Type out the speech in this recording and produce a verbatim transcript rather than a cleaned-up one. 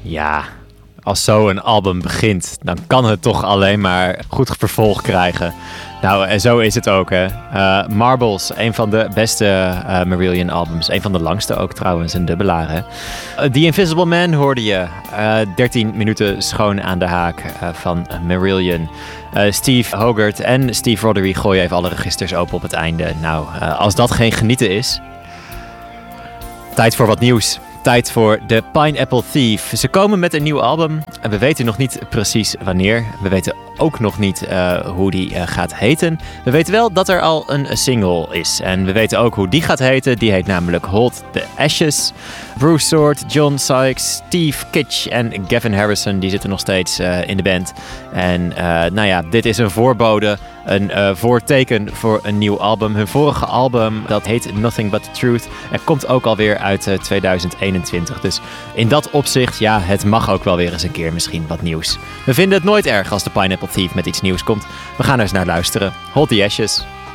Ja, als zo'n album begint, dan kan het toch alleen maar goed vervolg krijgen. Nou, en zo is het ook, hè. Uh, Marbles, een van de beste uh, Marillion albums. Een van de langste ook trouwens, een dubbelaar, hè. Uh, The Invisible Man hoorde je. Uh, dertien minuten schoon aan de haak uh, van Marillion. Uh, Steve Hogarth en Steve Rothery gooien even alle registers open op het einde. Nou, uh, als dat geen genieten is... Tijd voor wat nieuws. Tijd voor de Pineapple Thief. Ze komen met een nieuw album en we weten nog niet precies wanneer. We weten ook nog niet uh, hoe die uh, gaat heten. We weten wel dat er al een single is. En we weten ook hoe die gaat heten. Die heet namelijk Hold the Ashes. Bruce Sword, John Sykes, Steve Kitsch en Gavin Harrison, die zitten nog steeds uh, in de band. En uh, nou ja, dit is een voorbode, een uh, voorteken voor een nieuw album. Hun vorige album, dat heet Nothing But The Truth. En komt ook alweer uit uh, tweeduizend eenentwintig. Dus in dat opzicht, ja, het mag ook wel weer eens een keer misschien wat nieuws. We vinden het nooit erg als de Pineapple Thief met iets nieuws komt. We gaan er eens naar luisteren. Hold the Ashes.